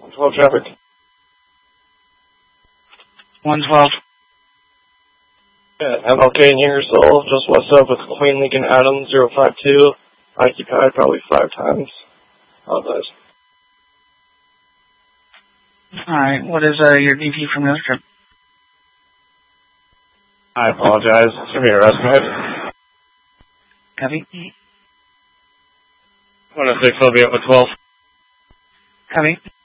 112 traffic. 112. Yeah, MLK in Ingersoll, just west up with Queen Lincoln Adams 052. Occupied probably 5 times. Apologize. Alright, what is your DP from this trip? I apologize. It's going to be a estimate. Copy. 106, I'll be up with 12. Copy.